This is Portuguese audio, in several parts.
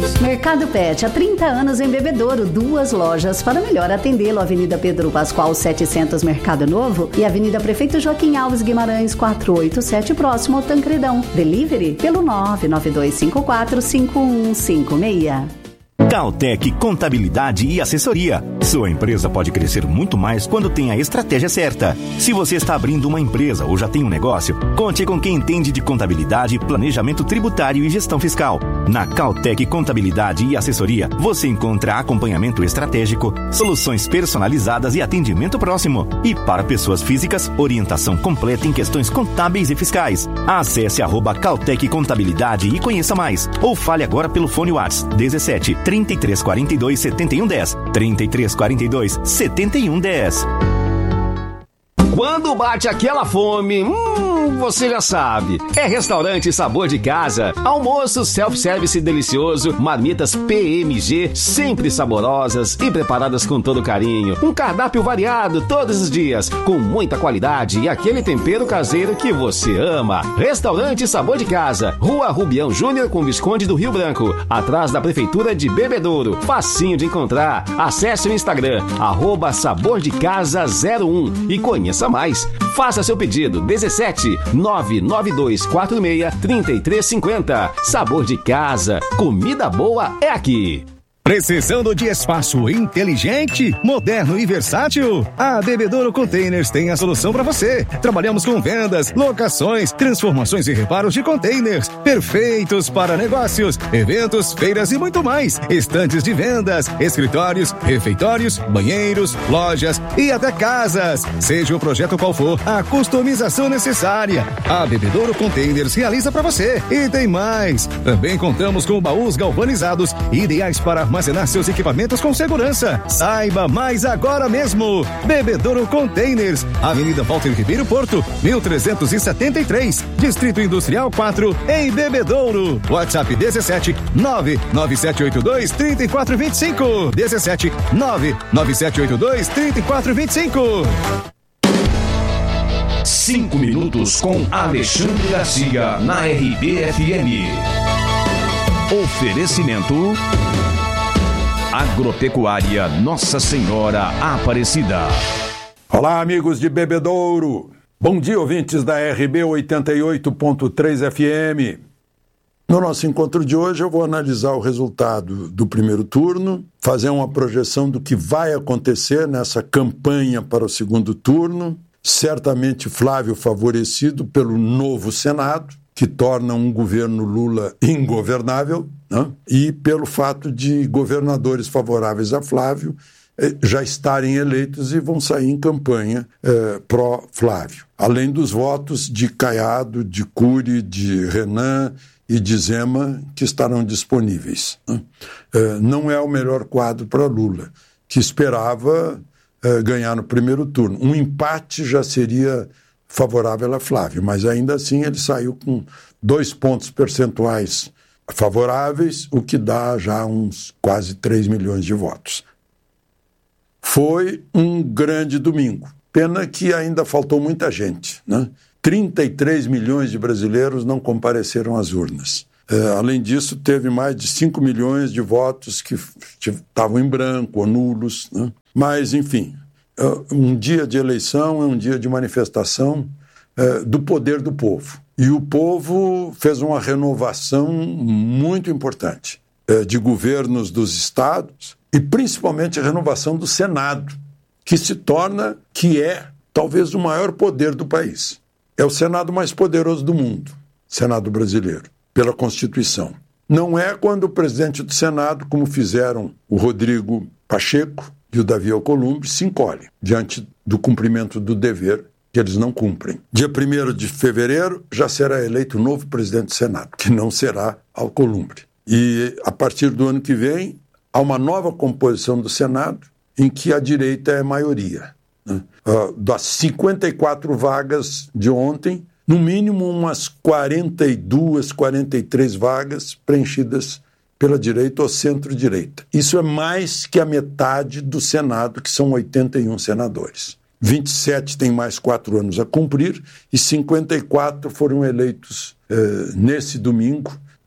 Mercado Pet, há 30 anos em Bebedouro, 2 lojas para melhor atendê-lo. Avenida Pedro Pascoal 700, Mercado Novo, e Avenida Prefeito Joaquim Alves Guimarães 487, próximo ao Tancredão. Delivery pelo 992545156. Cautec Contabilidade e Assessoria. Sua empresa pode crescer muito mais quando tem a estratégia certa. Se você está abrindo uma empresa ou já tem um negócio, conte com quem entende de contabilidade, planejamento tributário e gestão fiscal. Na Cautec Contabilidade e Assessoria, você encontra acompanhamento estratégico, soluções personalizadas e atendimento próximo. E para pessoas físicas, orientação completa em questões contábeis e fiscais. Acesse @Cautec Contabilidade e conheça mais. Ou fale agora pelo fone WhatsApp 17 3342 7110. 3342 7110. Quando bate aquela fome, você já sabe. É Restaurante Sabor de Casa. Almoço self-service delicioso, marmitas PMG, sempre saborosas e preparadas com todo carinho. Um cardápio variado todos os dias, com muita qualidade e aquele tempero caseiro que você ama. Restaurante Sabor de Casa, Rua Rubião Júnior com Visconde do Rio Branco, atrás da Prefeitura de Bebedouro. Facinho de encontrar. Acesse o Instagram, @sabordecasa01 e conheça mais. Faça seu pedido 17 99246 3350. Sabor de Casa. Comida boa é aqui. Precisando de espaço inteligente, moderno e versátil? A Bebedouro Containers tem a solução para você. Trabalhamos com vendas, locações, transformações e reparos de containers, perfeitos para negócios, eventos, feiras e muito mais. Estantes de vendas, escritórios, refeitórios, banheiros, lojas e até casas. Seja o projeto qual for, a customização necessária, a Bebedouro Containers realiza para você. E tem mais. Também contamos com baús galvanizados, ideais para armazenar seus equipamentos com segurança. Saiba mais agora mesmo. Bebedouro Containers, Avenida Walter Ribeiro Porto, 1373, Distrito Industrial 4, em Bebedouro. WhatsApp 17 99782 3425. 17 99782 3425. 5 minutos com Alexandre Garcia na RBFM. Oferecimento Agropecuária Nossa Senhora Aparecida. Olá, amigos de Bebedouro. Bom dia, ouvintes da RB 88.3 FM. No nosso encontro de hoje eu vou analisar o resultado do primeiro turno, fazer uma projeção do que vai acontecer nessa campanha para o segundo turno. Certamente Flávio favorecido pelo novo Senado, que torna um governo Lula ingovernável, né? E pelo fato de governadores favoráveis a Flávio já estarem eleitos e vão sair em campanha pró-Flávio. Além dos votos de Caiado, de Cury, de Renan e de Zema, que estarão disponíveis, né? Não é o melhor quadro para Lula, que esperava ganhar no primeiro turno. Um empate já seria favorável a Flávio, mas ainda assim ele saiu com 2 pontos percentuais favoráveis, o que dá já uns quase 3 milhões de votos. Foi um grande domingo. Pena que ainda faltou muita gente, né? 33 milhões de brasileiros não compareceram às urnas. Além disso, teve mais de 5 milhões de votos que estavam em branco ou nulos, né? Mas, enfim, um dia de eleição é um dia de manifestação do poder do povo. E o povo fez uma renovação muito importante de governos dos estados e principalmente a renovação do Senado, que é talvez o maior poder do país. É o Senado mais poderoso do mundo, Senado brasileiro, pela Constituição. Não é quando o presidente do Senado, como fizeram o Rodrigo Pacheco e o Davi Alcolumbre, se encolhe diante do cumprimento do dever que eles não cumprem. Dia 1º de fevereiro já será eleito o novo presidente do Senado, que não será Alcolumbre. E a partir do ano que vem, há uma nova composição do Senado em que a direita é maioria, né? Das 54 vagas de ontem, no mínimo umas 42, 43 vagas preenchidas pela direita ou centro-direita. Isso é mais que a metade do Senado, que são 81 senadores. 27 têm mais 4 anos a cumprir e 54 foram eleitos nesse domingo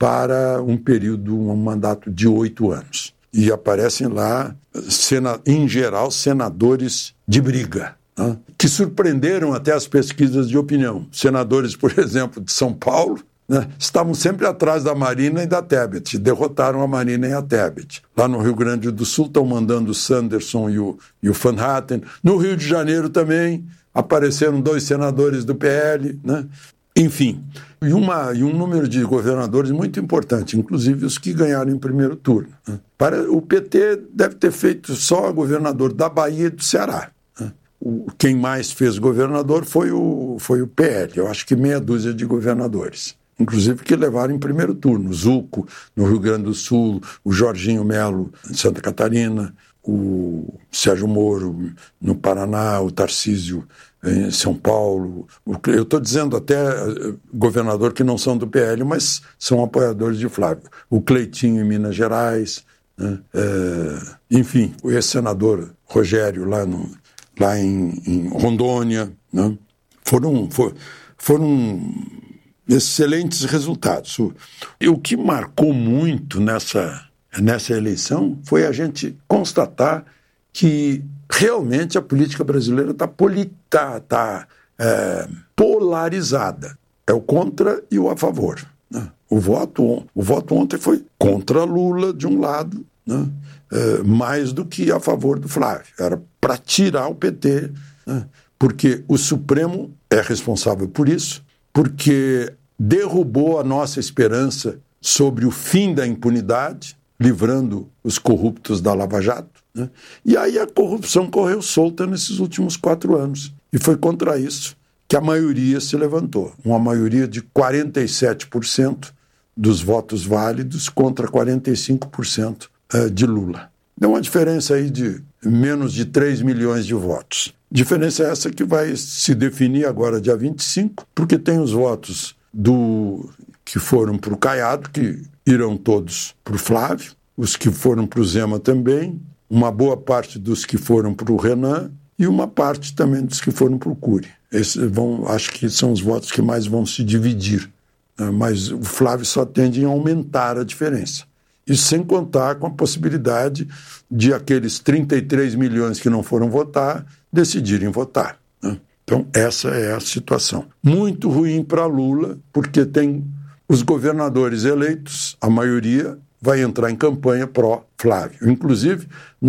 para um mandato de 8 anos. E aparecem lá, em geral, senadores de briga, né? Que surpreenderam até as pesquisas de opinião. Senadores, por exemplo, de São Paulo, né, estavam sempre atrás da Marina e da Tebet, derrotaram a Marina e a Tebet. Lá no Rio Grande do Sul estão mandando o Sanderson e o Van Hatten. No Rio de Janeiro também apareceram 2 senadores do PL, né? Enfim, e um número de governadores muito importante, inclusive os que ganharam em primeiro turno, né? O PT deve ter feito só governador da Bahia e do Ceará, né? Quem mais fez governador foi o PL, eu acho que meia dúzia de governadores, inclusive que levaram em primeiro turno, o Zucco no Rio Grande do Sul, o Jorginho Melo em Santa Catarina, o Sérgio Moro no Paraná, o Tarcísio em São Paulo. Eu estou dizendo até governador que não são do PL, mas são apoiadores de Flávio. O Cleitinho em Minas Gerais, né? Enfim, o ex-senador Rogério lá em Rondônia, né? Foram excelentes resultados. O que marcou muito nessa eleição foi a gente constatar que realmente a política brasileira está polarizada. É o contra e o a favor, né? O voto ontem foi contra Lula de um lado, né? Mais do que a favor do Flávio. Era para tirar o PT, né? Porque o Supremo é responsável por isso, porque derrubou a nossa esperança sobre o fim da impunidade, livrando os corruptos da Lava Jato, né? E aí a corrupção correu solta nesses últimos 4 anos. E foi contra isso que a maioria se levantou. Uma maioria de 47% dos votos válidos contra 45% de Lula. Deu uma diferença aí de menos de 3 milhões de votos. Diferença essa que vai se definir agora dia 25, porque tem os votos que foram para o Caiado, que irão todos para o Flávio, os que foram para o Zema também, uma boa parte dos que foram para o Renan e uma parte também dos que foram para o Cury. Acho que são os votos que mais vão se dividir, né? Mas o Flávio só tende a aumentar a diferença. Isso sem contar com a possibilidade de aqueles 33 milhões que não foram votar decidirem votar, né? Então essa é a situação. Muito ruim para Lula, porque tem os governadores eleitos, a maioria vai entrar em campanha pró-Flávio. Inclusive,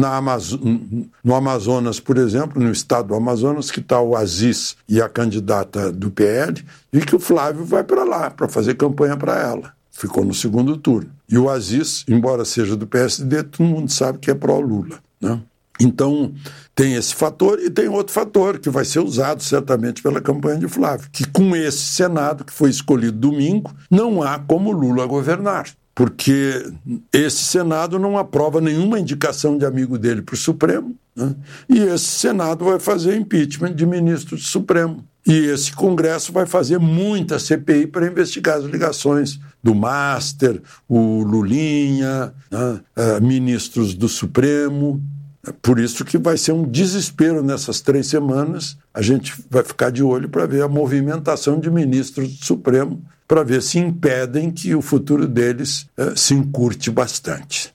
no Amazonas, por exemplo, no estado do Amazonas, que está o Aziz e a candidata do PL, e que o Flávio vai para lá para fazer campanha para ela. Ficou no segundo turno. E o Aziz, embora seja do PSD, todo mundo sabe que é pró-Lula, né? Então, tem esse fator e tem outro fator que vai ser usado certamente pela campanha de Flávio, que com esse Senado que foi escolhido domingo, não há como Lula governar, porque esse Senado não aprova nenhuma indicação de amigo dele para o Supremo, né? E esse Senado vai fazer impeachment de ministro do Supremo. E esse Congresso vai fazer muita CPI para investigar as ligações do Master, o Lulinha, né? Ministros do Supremo. Por isso que vai ser um desespero nessas 3 semanas. A gente vai ficar de olho para ver a movimentação de ministros do Supremo, para ver se impedem que o futuro deles se encurte bastante.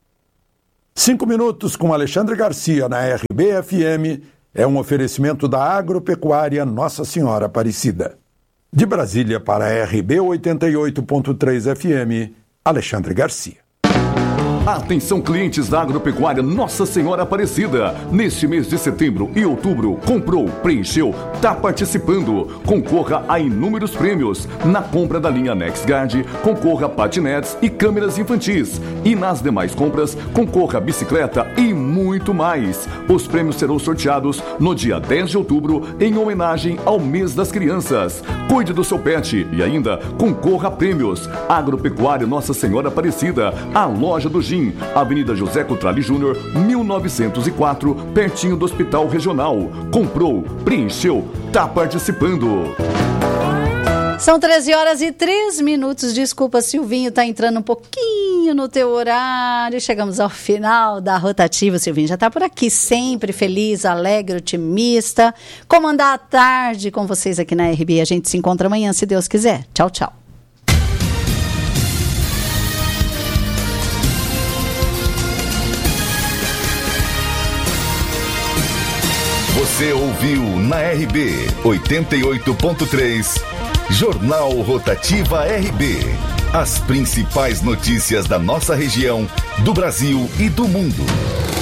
5 minutos com Alexandre Garcia na RBFM é um oferecimento da Agropecuária Nossa Senhora Aparecida. De Brasília para a RB 88.3 FM, Alexandre Garcia. Atenção, clientes da Agropecuária Nossa Senhora Aparecida. Neste mês de setembro e outubro, comprou, preencheu, está participando. Concorra a inúmeros prêmios. Na compra da linha NexGuard, concorra a patinetes e câmeras infantis. E nas demais compras, concorra a bicicleta e muito mais. Os prêmios serão sorteados no dia 10 de outubro, em homenagem ao mês das crianças. Cuide do seu pet e ainda concorra a prêmios. Agropecuária Nossa Senhora Aparecida, a loja do Gin, Avenida José Cotrali Júnior, 1904, pertinho do Hospital Regional. Comprou, preencheu, tá participando. São 13h03. Desculpa, Silvinho, tá entrando um pouquinho no teu horário. Chegamos ao final da rotativa. Silvinho já tá por aqui, sempre feliz, alegre, otimista. Comandar a tarde com vocês aqui na RB. A gente se encontra amanhã, se Deus quiser. Tchau, tchau. Você ouviu na RB 88.3, Jornal Rotativa RB. As principais notícias da nossa região, do Brasil e do mundo.